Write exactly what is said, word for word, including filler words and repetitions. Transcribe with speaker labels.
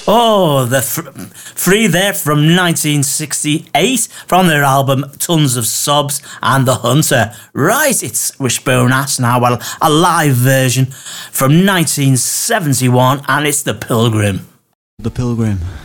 Speaker 1: Oh, the fr- free there from nineteen sixty-eight from their album Tons of Sobs and The Hunter. Right, it's Wishbone Ass now, well, a live version from nineteen seventy-one, and it's The Pilgrim.
Speaker 2: The Pilgrim.